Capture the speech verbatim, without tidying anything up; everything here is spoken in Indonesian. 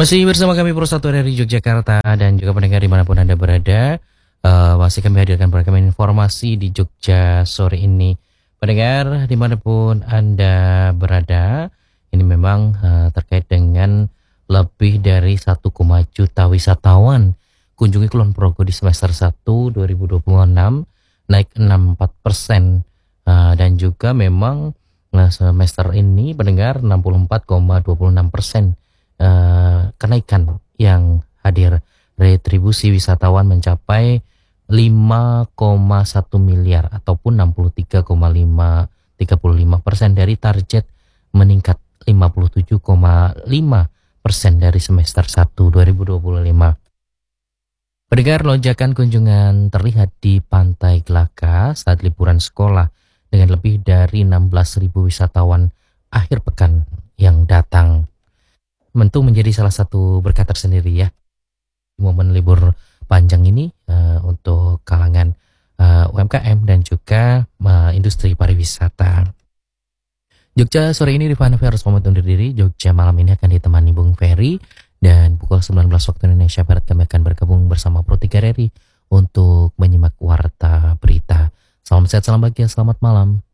Masih bersama kami Pro satu dari Yogyakarta dan juga pendengar dimanapun Anda berada. Uh, masih kami hadirkan program informasi di Jogja sore ini. Pendengar dimanapun Anda berada, ini memang uh, terkait dengan lebih dari satu koma juta wisatawan kunjungi Kulon Progo di semester satu dua ribu dua puluh enam, naik enam puluh empat persen. Uh, dan juga memang uh, semester ini pendengar enam puluh empat koma dua puluh enam persen. Uh, kenaikan yang hadir. Retribusi wisatawan mencapai lima koma satu miliar ataupun enam puluh tiga koma lima persen dari target meningkat lima puluh tujuh koma lima persen dari semester satu dua ribu dua puluh lima. Pendengar, lonjakan kunjungan terlihat di Pantai Glaka saat liburan sekolah dengan lebih dari enam belas ribu wisatawan akhir pekan yang datang. Tentu menjadi salah satu berkah tersendiri ya momen libur panjang ini uh, untuk kalangan uh, U M K M dan juga uh, industri pariwisata. Jogja sore ini Rifana harus pamit undur diri. Jogja malam ini akan ditemani Bung Ferry dan pukul sembilan belas waktu Indonesia Barat kami akan bergabung bersama Pro tiga R R I untuk menyimak warta berita. Salam sehat, salam bahagia, selamat malam.